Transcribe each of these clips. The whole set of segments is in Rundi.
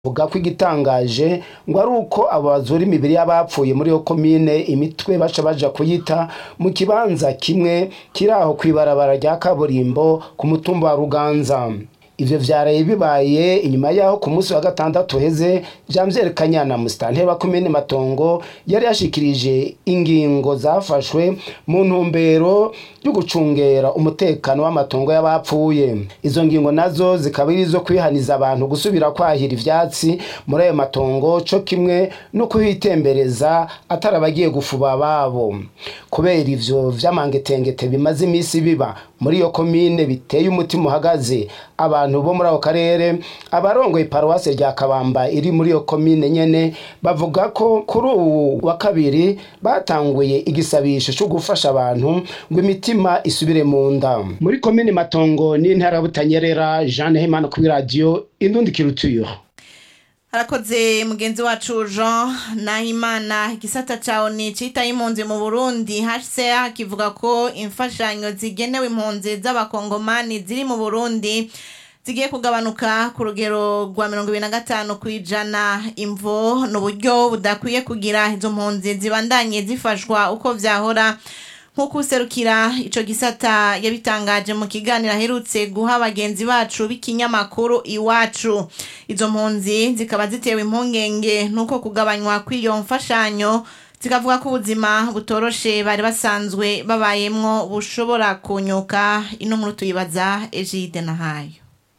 vuga ko igitangaje ngo ari uko abo bazura imibiri y'abapfuye muri yo komine imitwe baca baja kuyita mu kibanza kimwe kiri aho kwibarabara rya kaburimbo ku mutumba wa Ruganza. Ivyo vyaraye bibaye inyuma yaho ku munsi wa gatandatu heze Janvier Kanyana musitanteri wa komine Matongo yari yashikirije ingingo zafashwe mu ntumbero yo gucungera umutekano w'amatongo y'abapfuye. Izo ngingo nazo zikaba irizo kwihaniza abantu gusubira kwahira ivyatsi muri ayo matongo co kimwe no kuhitembereza atarabagiye gufuba babo. Kubera ivyo vy'amangetengete bimaze imisi biba muri iyo komine biteye umutima uhagaze abantu bo muri ako karere, abarongoye paruwase rya Kabamba iri muri iyo komine nyene bavuga ko kuri uwu wa kabiri batanguye igisabisho cyo gufasha abantu ngo imitima isubire mu nda. Muri komine Matongo n'intara Butanyerera, Jean Nehemana kuri radio Indundi Culture. Harakoze mugenzi wacu Jean Nahimana. Igisata cawo ni cita impunzi mu Burundi HCR kivuga ko imfashanyo zigenewe impunzi z'abakongomani ziri mu Burundi zigiye kugabanuka ku rugero rwa 25%. Imvo n'uburyo budakwiye kugira izo mpunzi zibandanye zifashwa uko vyahora. Nkuko userukira ico gisata yabitangaje mu kiganiro aherutse guha abagenzi bacu b'ikinyamakuru Iwacu. Izo mpunzi zikaba zitewe impungenge nuko kugabanywa kw'iyo mfashanyo, zikavuga ko ubuzima butoroshe bari basanzwe babayemwo bushobora kunyuka. Ino nkuru tuyibaza Egide Nahayo.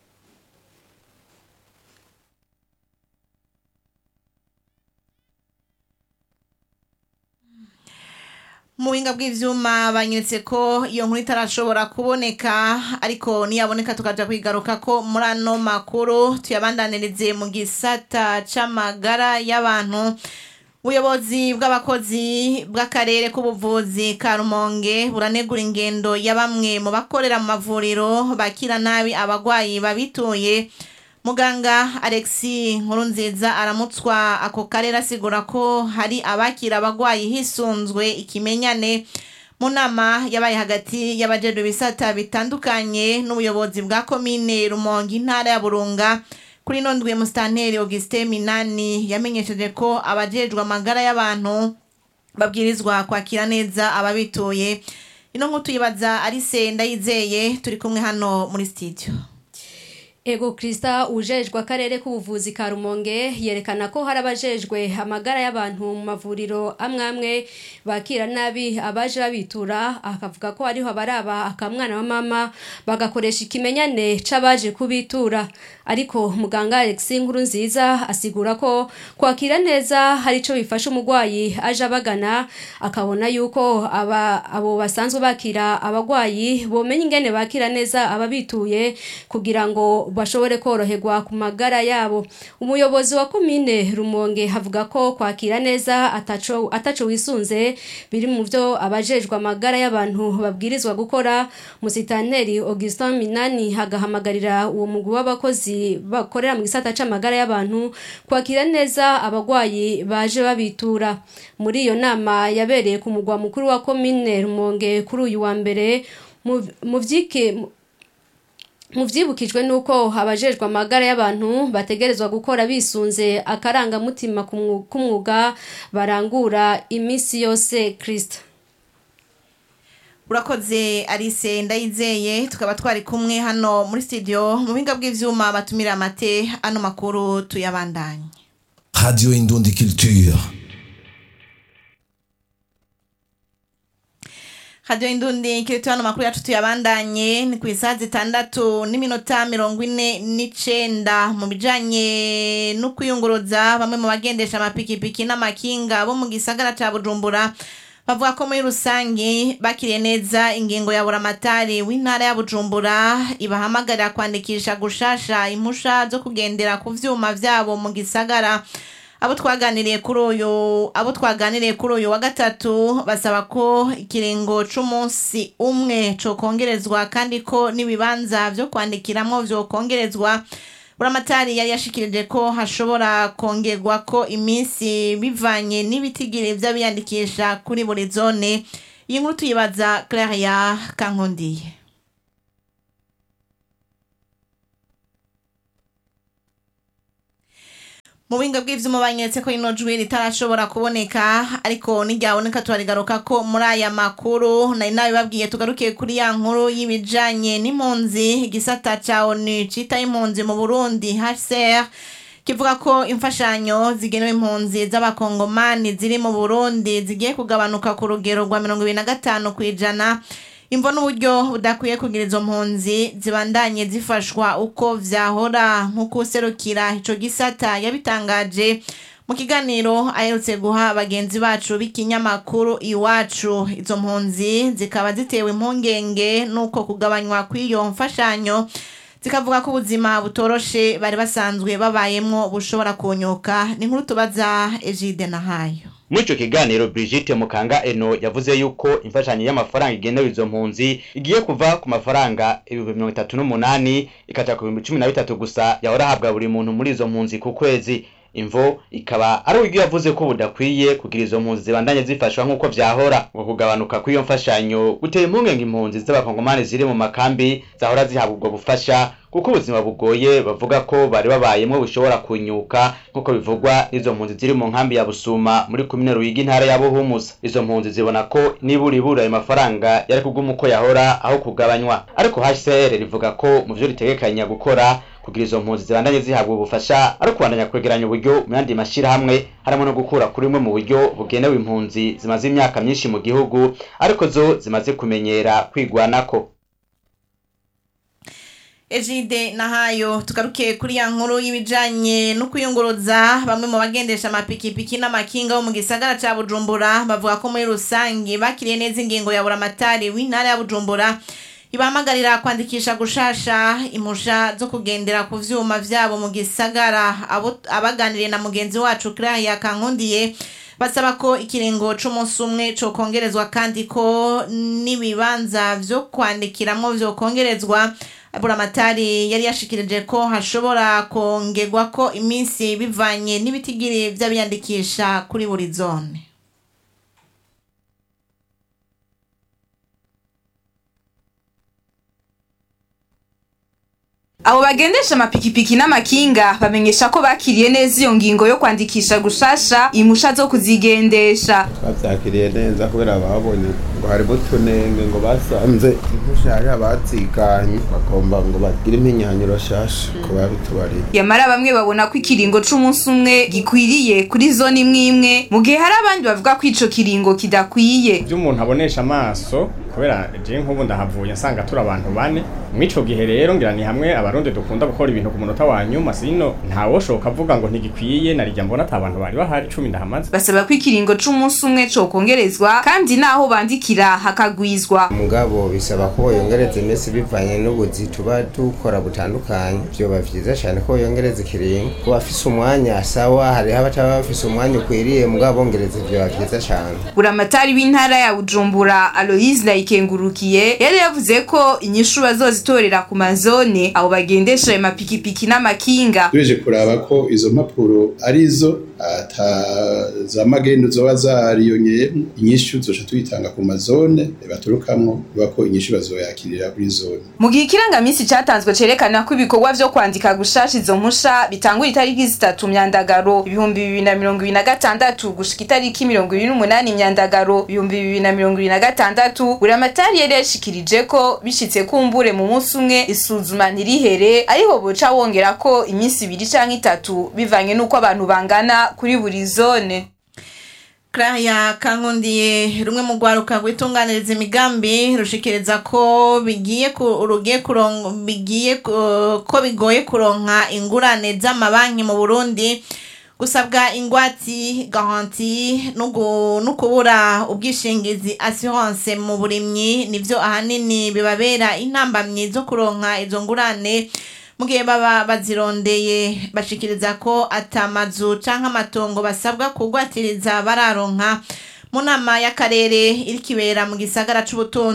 Mu buhinga bw'ivyuma banyeretse ko iyo nkuru itarashobora kuboneka, ariko niyaboneka tukaja kwigaruka ko muri ano makuru tuyabandanirize mu gisata c'amagara y'abantu. Ubuyobozi bw'abakozi bw'akarere k'ubuvuzi ka Rumonge buranegura ingendo ya bamwe mu bakorera mu mavuriro bakira nabi abagwayi babituye. Muganga Alexis Nkurunziza aramutswa ako karere asigura ko hari abakira abagwayi hisunzwe ikimenyane. Mu nama yabaye hagati y'abajejwe bisata bitandukanye n'ubuyobozi bwa komine Rumonge intara ya Burunga, kuri nondwe musitanteri Augustin Minani yamenyesheje ko abajejwe amagara y'abantu babwirizwa kwakira neza ababituye. Ino nkuru tuyibaza Alice Ndayizeye, turi kumwe hano muri studio. Ego Krista ujejwe akarere k'ubuvuzi ka Rumonge yerekana ko harabajejwe amagara y'abantu mu mavuriro amwamwe bakira nabi abaje babitura, akavuga ko ariho abaraba akamwana wa mama bagakoresha ikimenyane c'abaje kubitura. Ariko muganga Alexis Nkurunziza asigura ko kwakira neza hari ico bifasha umugwayi aje abagana, akabona yuko abo basanzwe bakira abagwayi bomenya ingene bakira neza ababituye kugira ngo bashobore koroherwa ku magara yabo. Umuyobozi wa komine Rumonge havuga ko kwakira neza ataco wisunze biri mu byo abajejwe amagara y'abantu babwirizwa gukora. Musitanteri Augustin Minani hagahamagarira uwo mugwi w'abakozi bakorera mu gisata c'amagara y'abantu kwakira neza abagwayi baje babitura. Muri iyo nama yabereye ku mugwa mukuru wa komine Rumonge kuri uyu wa mbere, mu vyibukijwe nuko abajejwe amagara y'abantu bategerezwa gukora bisunze akarangamutima k'umwuga barangura imisi yose. Kristo urakoze Alice Ndayizeye. Tukaba twari kumwe hano muri studio mu buhinga bw'ivyuma batumira amate. Ano makuru tuyabandanye. Radio Indundi Culture. Radio Indundi Culture, ano makuru yacu tuyabandanye ni kw'isaha 6:49 mu bijanye no kuyunguruza. Bamwe mu bagendesha amapikipiki n'amakinga bo mu gisagara ca Bujumbura bavuga ko muri rusangi bakiriye neza ingingo ya buramatari w'intara ya Bujumbura ibahamagarira kwandikisha gushasha impusha zo kugendera ku vyuma vyabo mu gisagara. Abo twaganiriye kuri uyu wa gatatu basaba ko ikiringo c'umunsi umwe co kongerezwa, kandi ko n'ibibanza vyo kwandikiramwo vyo kongerezwa. Buramatari yari yashikirije ko hashobora kongerwa ko iminsi bivanye n'ibitigiri vy'abiyandikisha kuri buri zone. Iyi nkuru tuyibaza Claria Kankondiye. mu buhinga bw'ivyuma banyeretse ko ino jwi ritarashobora kuboneka ariko n'iryaboneka turarigaruka ko muri aya makuru nari nabibabwiye tugarukiye kuri ya nkuru y'ibijanye n'impunzi igisata ca ONU cita impunzi mu Burundi HCR kivuga ko imfashanyo zigenewe impunzi z'abakongomani ziri mu Burundi zigiye kugabanuka ku rugero rwa 25%. Imvo n'uburyo budakwiye kugira izo mpunzi zibandanye zifashwa uko vyahora nk'uko userukira ico gisata yabitangaje mu kiganiro aherutse guha bagenzi bacu b'ikinyamakuru Iwacu. Izo mpunzi zikaba zitewe impungenge nuko kugabanywa kw'iyo mfashanyo, zikavuga ko ubuzima butoroshe bari basanzwe babayemwo bushobora kunyuka. Ni nkuru tubaza Egide Nahayo. Muri ico kiganiro Brigitte Mukanga Eno yavuze yuko imfashanyo y'amafaranga igenewe izo mpunzi igiye kuva ku mafaranga 38 ikaja ku 13 gusa yahora habwa buri muntu muri izo mpunzi ku kwezi. Imvo ikaba ari uburyo yavuze ko budakwiye kugira izo mpunzi zibandanye zifashwa nk'uko vyahora. Ngo kugabanuka kw'iyo mfashanyo guteye impungenge impunzi z'abakongomani ziri mu makambi zahora zihabwa ubwo bufasha kuko ubuzima bugoye bavuga ko bari babayemwo bushobora kunyuka nk'uko bivugwa n'izo mpunzi ziri mu nkambi ya Busuma muri komine Ruyigi intara ya Buhumuza. Izo mpunzi zibona ko nibura ayo mafaranga yari kuguma uko yahora aho kugabanywa, ariko HCR rivuga ko mu vyo ritegekanya gukora kugira izo mpunzi zibandanye zihabwa ubufasha ari kubandanya kwegeranya uburyo mu yandi mashirahamwe harimo no gukura kuri imwe mu buryo bugenewe impunzi zimaze imyaka myinshi mu gihugu ariko zo zimaze kumenyera kwigwanako. Egide Nahayo. Tugarukiye kuri ya nkuru y'ibijanye no kuyunguruza bamwe mu bagendesha amapikipiki n'amakinga bo mu gisagara ca Bujumbura bavuga ko muri rusangi bakiriye neza ingingo ya buramatari w'intara ya Bujumbura ibahamagarira kwandikisha gushasha impusha zo kugendera ku vyuma vyabo mu gisagara. Abaganiriye na mugenzi wacu Claire Kankundiye basaba ko ikiringo c'umunsi umwe co kongerezwa kandi ko n'ibibanza vyo kwandikiramwo vyo kongerezwa. Buramatari yari yashikirije ko hashobora kongerwa ko iminsi bivanye n'ibitigiri vy'abiyandikisha kuri buri zone. Abo bagendesha amapikipiki n'amakinga bamenyesha ko bakiriye neza iyo ngingo yo kwandikisha gushasha impusha zo kuzigendesha. Bavyakiriye neza kubera babonye ngo hari butunenge ngo basanze impusha yari abatsikanye bagomba ngo bagire impinyanyiro shasha ko babitubari. Yamara bamwe babona ko ikiringo c'umunsi umwe gikwiriye kuri zone imwe mu gihe hari abandi bavuga ko ico kiringo kidakwiye. Byo umuntu abonesha amaso kubera je nk'ubu ndahavuye nsanga turi abantu bane mwico gihe rero ngira ni hamwe abarundi dukunda gukora ibintu ku munota wa nyuma sino ntawoshoka avuga ngo ntigikwiye narijya mbona atabantu bari bahari 10 ndahamaze. Basaba ko ikiringo c'umunsi umwe co kongerezwa kandi naho bandikira hakagwizwa. Mugabo bisaba ko yongereza imisi bivanye n'ubuzi tuba dukora butandukanye. Byo bavyiza cyane ko yongereza ikiringo ko bafise umwanya sawa hari abataba bafise umwanya ukwiriye mugabo bongereza ibyo bavyiza cyane. Buramatari w'intara ya Bujumbura Aloise Ikengurukiye yari yavuze ko inyishu bazozitorera ku mazone abo bagendesha amapikipiki n'amakinga. Tubeje kuraba ko izo mpapuro arizo zamagendo zoba zariyongeye inyishu zoca tuyitanga ku mazone baturukamwo bako inyishu bazoyakirira kuri zone. Mu gihe ikirangamisi cyatanzwe cerekana ko ibikorwa vyo kwandika gushasha izo mpusha bitangura itariki 3 Myandagaro 2026 gushika itariki 28 Myandagaro 2026. Buramatari yari yashikirije ko bishitse kumbure mu munsi umwe isuzuma ntirihere ariho boca wongera ko iminsi 2 canke 3 bivanye nuko abantu bangana kuri buri zone. Claire Kankundiye rumwe mu gwaruka gwitunganiriza imigambi rushikiriza ko bigoye kuronka ingurane z'amabanki mu Burundi, gusabwa ingwati garanti no kubura ubwishingizi assurance mu burimyi nivyo ahanini bibabera intambamyi zo kuronka izo ngurane mu gihe baba bazirondeye. Bashikiriza ko atamazu canke amatongo basabwa kugwatiriza bararonka mu nama y'akarere irikibera mu gisagara c'ubutunzi